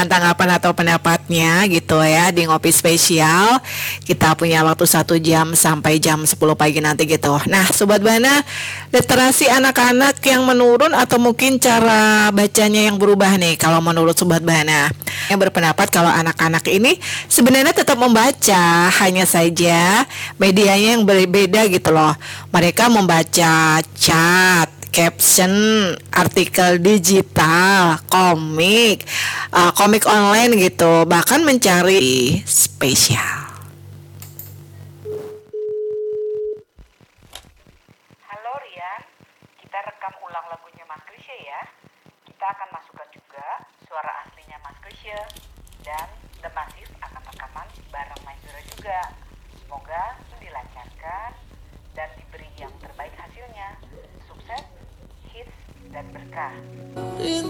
tanggapan atau pendapatnya gitu ya di ngopi spesial. Kita punya waktu 1 jam sampai jam 10 pagi nanti gitu. Nah, Sobat Bana, literasi anak-anak yang menurun atau mungkin cara bacanya yang berubah nih kalau menurut Sobat Bana. Yang berpendapat kalau anak-anak ini sebenarnya tetap membaca, hanya saja medianya yang berbeda gitu loh. Mereka membaca chat, caption, artikel digital, komik online gitu, bahkan mencari spesial. Halo Rian, kita rekam ulang lagunya Mas Krisya ya. Kita akan masukkan juga suara aslinya Mas Krisya. Dan The Massive akan rekaman bareng Maizura juga. Semoga dilancarkan dan diberi yang terbaik hasilnya. Sukses, hits, dan berkah.